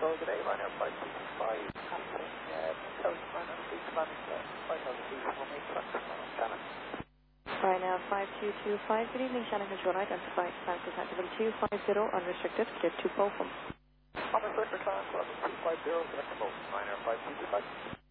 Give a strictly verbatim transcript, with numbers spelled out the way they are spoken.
control today, Ryanair five two two five, passing uh, South Ryanair three commanding five thousand feet, one eight truck, Shannon. Ryanair five two two five, good evening, Shannon Control, identified, flight detectable two five zero, unrestricted, clear to Beaufort. Unrestricted, class, level two five zero, connect to Ryanair five two two five.